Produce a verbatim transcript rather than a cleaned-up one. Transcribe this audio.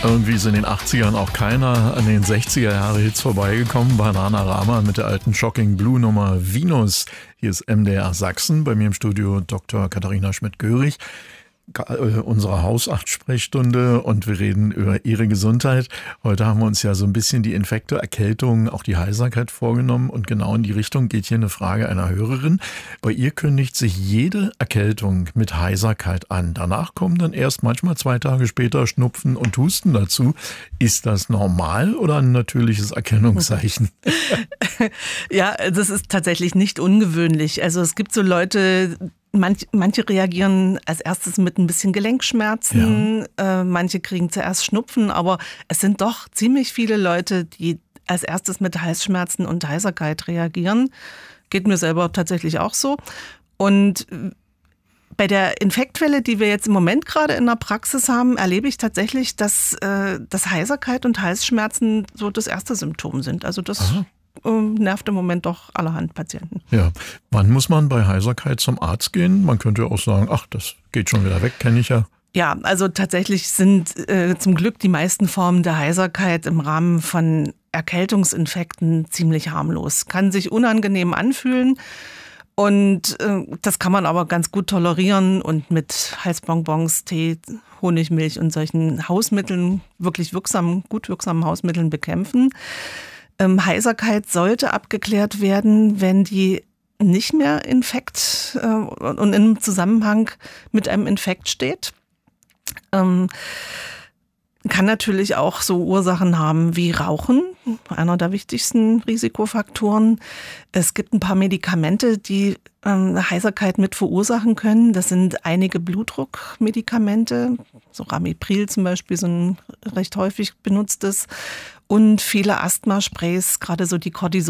Irgendwie ist in den achtzigern auch keiner an den sechziger-Jahre-Hits vorbeigekommen. Bananarama mit der alten Shocking Blue-Nummer Venus. Hier ist M D R Sachsen, bei mir im Studio Doktor Katharina Schmidt-Görig. Unsere Hausarzt-Sprechstunde und wir reden über Ihre Gesundheit. Heute haben wir uns ja so ein bisschen die Infekte, Erkältung, auch die Heiserkeit vorgenommen und genau in die Richtung geht hier eine Frage einer Hörerin. Bei ihr kündigt sich jede Erkältung mit Heiserkeit an. Danach kommen dann erst manchmal zwei Tage später Schnupfen und Husten dazu. Ist das normal oder ein natürliches Erkennungszeichen? Ja, das ist tatsächlich nicht ungewöhnlich. Also es gibt so Leute, Manch, manche reagieren als erstes mit ein bisschen Gelenkschmerzen, ja. äh, manche kriegen zuerst Schnupfen, aber es sind doch ziemlich viele Leute, die als erstes mit Halsschmerzen und Heiserkeit reagieren. Geht mir selber tatsächlich auch so. Und bei der Infektwelle, die wir jetzt im Moment gerade in der Praxis haben, erlebe ich tatsächlich, dass, äh, dass Heiserkeit und Halsschmerzen so das erste Symptom sind. Also das Aha. nervt im Moment doch allerhand Patienten. Ja, wann muss man bei Heiserkeit zum Arzt gehen? Man könnte auch sagen, ach, das geht schon wieder weg, kenne ich ja. Ja, also tatsächlich sind äh, zum Glück die meisten Formen der Heiserkeit im Rahmen von Erkältungsinfekten ziemlich harmlos. Kann sich unangenehm anfühlen und äh, das kann man aber ganz gut tolerieren und mit Halsbonbons, Tee, Honigmilch und solchen Hausmitteln, wirklich wirksamen, gut wirksamen Hausmitteln bekämpfen. Ähm, Heiserkeit sollte abgeklärt werden, wenn die nicht mehr Infekt äh, und im Zusammenhang mit einem Infekt steht. Ähm, kann natürlich auch so Ursachen haben wie Rauchen, einer der wichtigsten Risikofaktoren. Es gibt ein paar Medikamente, die ähm, Heiserkeit mit verursachen können. Das sind einige Blutdruckmedikamente, so Ramipril zum Beispiel, so ein recht häufig benutztes, und viele Asthmasprays, gerade so die Cortison.